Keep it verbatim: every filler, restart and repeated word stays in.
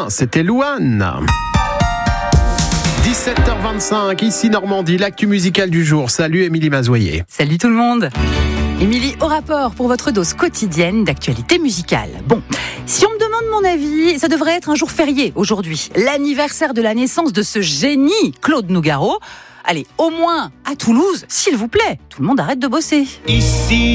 bien, c'était Louane. dix-sept heures vingt-cinq, ici Normandie, l'actu musicale du jour. Salut Émilie Mazoyer. Salut tout le monde. Émilie, au rapport pour votre dose quotidienne d'actualité musicale. Bon, si on me demande mon avis, ça devrait être un jour férié aujourd'hui. L'anniversaire de la naissance de ce génie, Claude Nougaro. Allez, au moins à Toulouse, s'il vous plaît. Tout le monde arrête de bosser. Ici